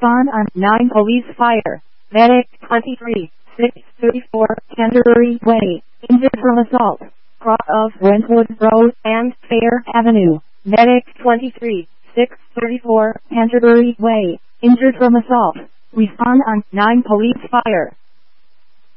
Respond on 9 police fire. Medic 23, 634 Canterbury Way, injured from assault. Cross of Brentwood Road and Fair Avenue. Medic 23, 634 Canterbury Way, injured from assault. Respond on 9 police fire.